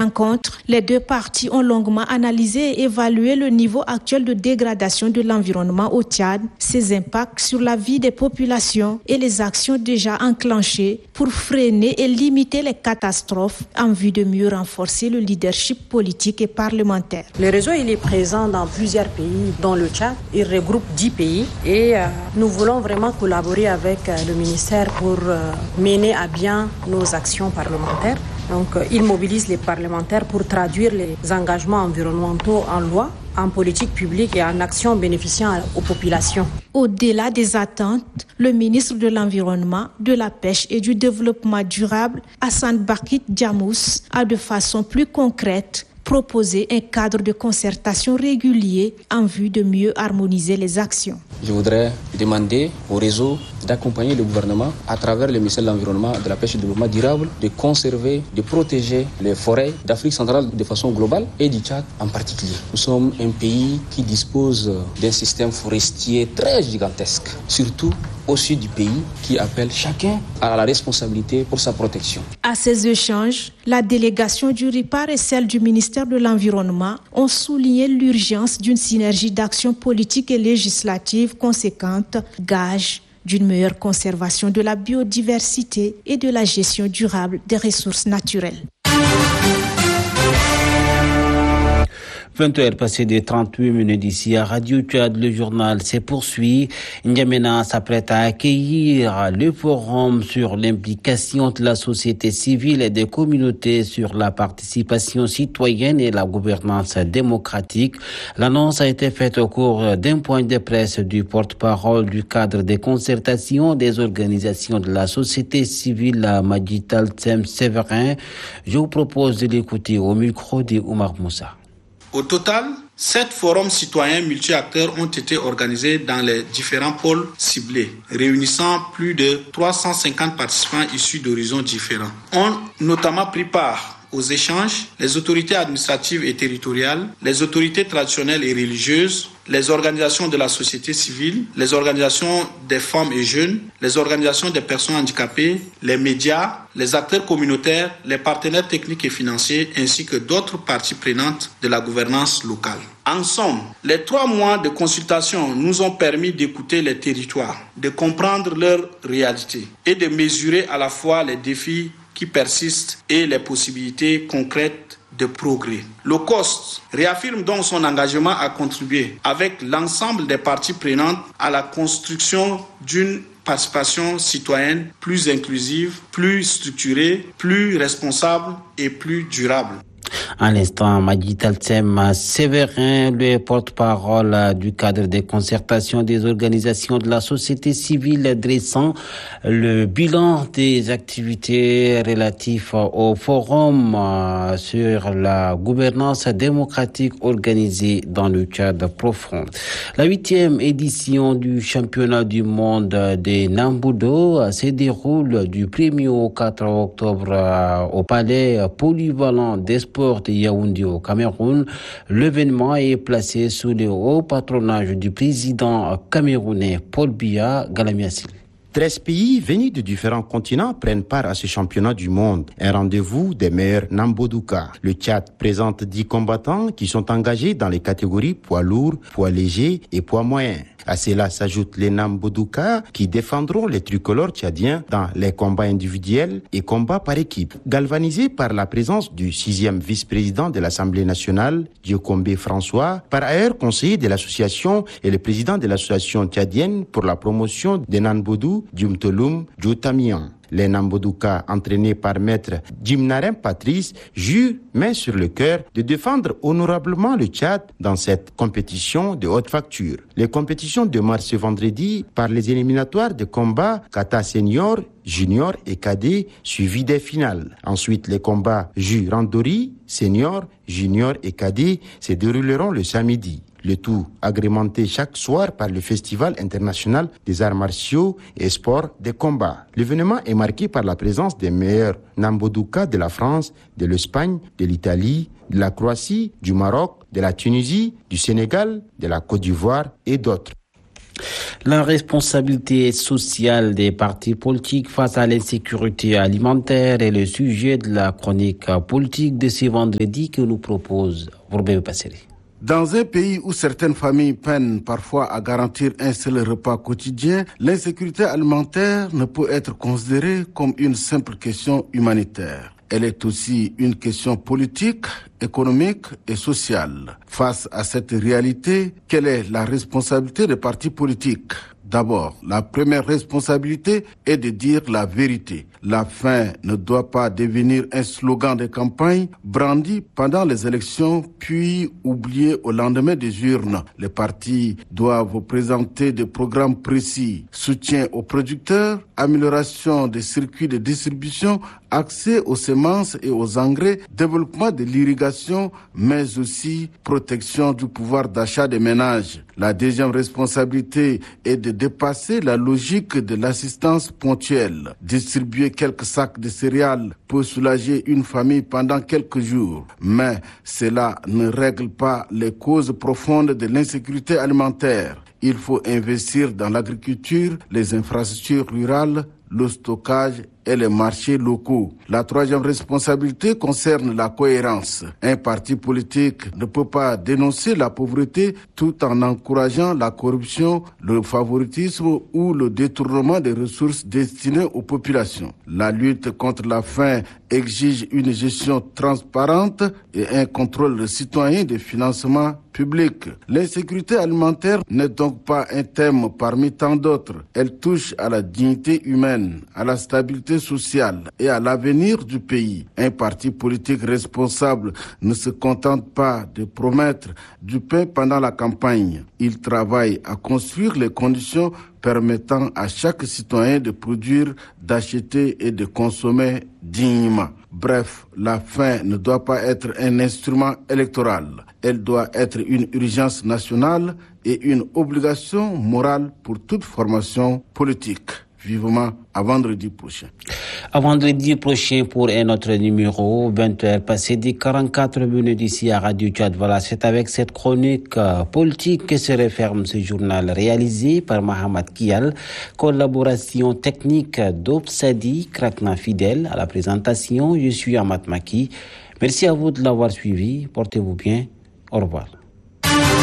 rencontre, les deux parties ont longuement analysé et évalué le niveau actuel de dégradation de l'environnement au Tchad, ses impacts sur la vie des populations et les actions déjà enclenchées pour freiner et limiter les catastrophes en vue de mieux renforcer le leadership politique et parlementaire. Le réseau il est présent dans plusieurs pays, dont le Tchad. Il regroupe 10 pays et nous voulons vraiment collaborer avec le ministère pour mener à bien nos actions parlementaires. Donc, il mobilise les parlementaires pour traduire les engagements environnementaux en loi, en politique publique et en actions bénéficiant aux populations. Au-delà des attentes, le ministre de l'Environnement, de la Pêche et du Développement durable, Hassan Bakit Djamous, a de façon plus concrète proposer un cadre de concertation régulier en vue de mieux harmoniser les actions. Je voudrais demander au réseau d'accompagner le gouvernement à travers le ministère de l'Environnement, de la Pêche et du Développement durable, de conserver, de protéger les forêts d'Afrique centrale de façon globale et du Tchad en particulier. Nous sommes un pays qui dispose d'un système forestier très gigantesque, surtout au sud du pays, qui appelle chacun à la responsabilité pour sa protection. À ces échanges, la délégation du RIPAR et celle du ministère de l'Environnement ont souligné l'urgence d'une synergie d'action politique et législative conséquente, gage d'une meilleure conservation de la biodiversité et de la gestion durable des ressources naturelles. 20h passées de 38 minutes ici à Radio Tchad, le journal se poursuit. N'Djamena s'apprête à accueillir le forum sur l'implication de la société civile et des communautés sur la participation citoyenne et la gouvernance démocratique. L'annonce a été faite au cours d'un point de presse du porte-parole du cadre des concertations des organisations de la société civile, Majid Altem Séverin. Je vous propose de l'écouter au micro de Oumar Moussa. Au total, 7 forums citoyens multi-acteurs ont été organisés dans les différents pôles ciblés, réunissant plus de 350 participants issus d'horizons différents. Ont notamment pris part aux échanges les autorités administratives et territoriales, les autorités traditionnelles et religieuses, les organisations de la société civile, les organisations des femmes et jeunes, les organisations des personnes handicapées, les médias, les acteurs communautaires, les partenaires techniques et financiers, ainsi que d'autres parties prenantes de la gouvernance locale. En somme, les 3 mois de consultation nous ont permis d'écouter les territoires, de comprendre leurs réalités et de mesurer à la fois les défis qui persistent et les possibilités concrètes de progrès. Le COST réaffirme donc son engagement à contribuer avec l'ensemble des parties prenantes à la construction d'une participation citoyenne plus inclusive, plus structurée, plus responsable et plus durable. À l'instant, Majid Altem Séverin, le porte-parole du cadre des concertations des organisations de la société civile, dressant le bilan des activités relatives au forum sur la gouvernance démocratique organisé dans le Tchad profond. La 8e édition du championnat du monde des Nambudo se déroule du 1er au 4 octobre au palais polyvalent des sports de Yaoundé au Cameroun. L'événement est placé sous le haut patronage du président camerounais Paul Biya Galamiasil. 13 pays venus de différents continents prennent part à ce championnat du monde, un rendez-vous des meilleurs Namboduka. Le Tchad présente 10 combattants qui sont engagés dans les catégories poids lourd, poids léger et poids moyen. À cela s'ajoutent les Namboduka qui défendront les tricolores tchadiens dans les combats individuels et combats par équipe. Galvanisés par la présence du 6e vice-président de l'Assemblée nationale, Diokombe François, par ailleurs conseiller de l'association et le président de l'association tchadienne pour la promotion des Nanbodou, Djumtoloum Djoutamian. Les Namboduka, entraînés par maître Djimnarem Patrice, jurent main sur le cœur de défendre honorablement le Tchad dans cette compétition de haute facture. Les compétitions démarrent ce vendredi par les éliminatoires de combat kata senior, junior et cadet, suivis des finales. Ensuite, les combats Randori, senior, junior et cadet se dérouleront le samedi. Le tout agrémenté chaque soir par le Festival international des arts martiaux et sports de combat. L'événement est marqué par la présence des meilleurs Namboduka de la France, de l'Espagne, de l'Italie, de la Croatie, du Maroc, de la Tunisie, du Sénégal, de la Côte d'Ivoire et d'autres. La responsabilité sociale des partis politiques face à l'insécurité alimentaire est le sujet de la chronique politique de ce vendredi que nous propose Robert Passeri. Dans un pays où certaines familles peinent parfois à garantir un seul repas quotidien, l'insécurité alimentaire ne peut être considérée comme une simple question humanitaire. Elle est aussi une question politique, économique et sociale. Face à cette réalité, quelle est la responsabilité des partis politiques ? D'abord, la première responsabilité est de dire la vérité. La faim ne doit pas devenir un slogan de campagne brandi pendant les élections puis oublié au lendemain des urnes. Les partis doivent présenter des programmes précis, soutien aux producteurs, amélioration des circuits de distribution, accès aux semences et aux engrais, développement de l'irrigation, mais aussi protection du pouvoir d'achat des ménages. La deuxième responsabilité est de dépasser la logique de l'assistance ponctuelle. Distribuer quelques sacs de céréales peut soulager une famille pendant quelques jours, mais cela ne règle pas les causes profondes de l'insécurité alimentaire. Il faut investir dans l'agriculture, les infrastructures rurales, le stockage et les marchés locaux. La troisième responsabilité concerne la cohérence. Un parti politique ne peut pas dénoncer la pauvreté tout en encourageant la corruption, le favoritisme ou le détournement des ressources destinées aux populations. La lutte contre la faim exige une gestion transparente et un contrôle citoyen des financements publics. L'insécurité alimentaire n'est donc pas un thème parmi tant d'autres. Elle touche à la dignité humaine, à la stabilité sociale et à l'avenir du pays. Un parti politique responsable ne se contente pas de promettre du pain pendant la campagne. Il travaille à construire les conditions permettant à chaque citoyen de produire, d'acheter et de consommer dignement. Bref, la faim ne doit pas être un instrument électoral. Elle doit être une urgence nationale et une obligation morale pour toute formation politique. Vivement à vendredi prochain. À vendredi prochain pour un autre numéro, 20h passé des 44 minutes ici à Radio Tchad. Voilà, c'est avec cette chronique politique que se referme ce journal réalisé par Mohamed Kial. Collaboration technique d'Obsadi, Krakna Fidèle à la présentation. Je suis Amat Maki. Merci à vous de l'avoir suivi. Portez-vous bien. Au revoir.